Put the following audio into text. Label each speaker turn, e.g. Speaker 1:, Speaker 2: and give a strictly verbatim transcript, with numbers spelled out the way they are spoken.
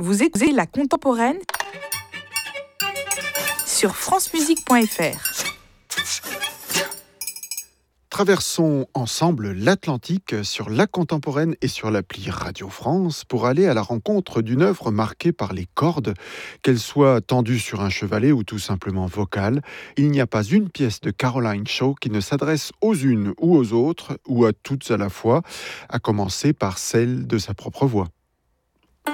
Speaker 1: Vous écoutez La Contemporaine sur francemusique point f r.
Speaker 2: Traversons ensemble l'Atlantique sur La Contemporaine et sur l'appli Radio France pour aller à la rencontre d'une œuvre marquée par les cordes, qu'elle soit tendue sur un chevalet ou tout simplement vocale. Il n'y a pas une pièce de Caroline Shaw qui ne s'adresse aux unes ou aux autres, ou à toutes à la fois, à commencer par celle de sa propre voix.